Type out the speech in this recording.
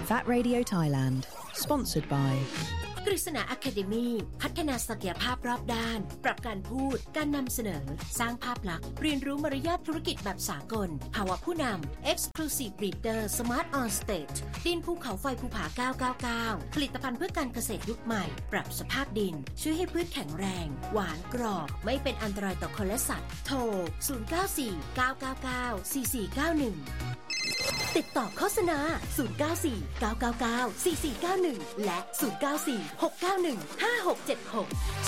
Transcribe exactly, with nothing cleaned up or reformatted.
That Radio Thailand Sponsored by กฤษณา Academy พัฒนาศักยภาพรอบด้านปรับการพูดการนำเสนอสร้างภาพลักษณ์เรียนรู้มารยาทธุรกิจแบบสากลภาวะผู้นำ Exclusive Leader Smart on Stage ดินภูเขาไฟภูผาเก้าเก้าเก้าผลิตภัณฑ์เพื่อการเกษตรยุคใหม่ปรับสภาพดินช่วยให้พืชแข็งแรงหวานกรอบไม่เป็นอันตรายต่อคนและสัตว์โทรศูนย์ เก้า สี่ เก้า เก้า เก้า สี่ สี่ เก้า หนึ่งติดต่อโฆษณาศูนย์ เก้า สี่ เก้า เก้า เก้า สี่ สี่ เก้า หนึ่งและศูนย์ เก้า สี่ หก เก้า หนึ่ง ห้า หก เจ็ด หก